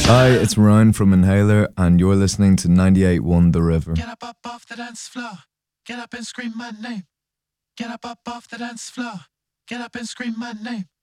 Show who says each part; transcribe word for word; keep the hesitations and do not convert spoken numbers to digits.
Speaker 1: Hi, it's Ryan from Inhaler, and you're listening to ninety-eight point one The River.
Speaker 2: Get up, up off the dance floor. Get up and scream my name. Get up, up off the dance floor. Get up and scream my name.